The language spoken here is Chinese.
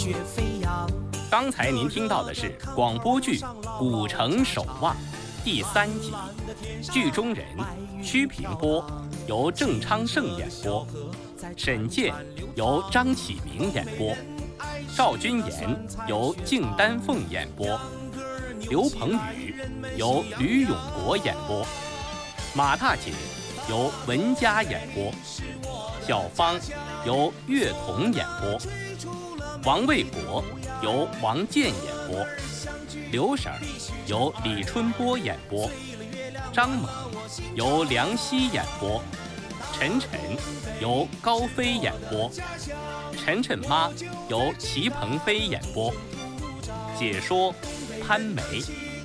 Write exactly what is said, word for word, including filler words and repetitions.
雪飞扬。 刚才您听到的是广播剧《古城守望》第三集，剧中人屈平波由郑昌盛演播，沈健由张启明演播，赵君妍由敬丹凤演播，刘鹏宇由吕永国演播，马大姐由文佳演播，小芳由岳彤演播，王卫国由王健演播，刘婶由李春波演播，张猛由梁希演播，晨晨由高飞演播，晨晨妈由齐鹏飞演播，解说潘梅。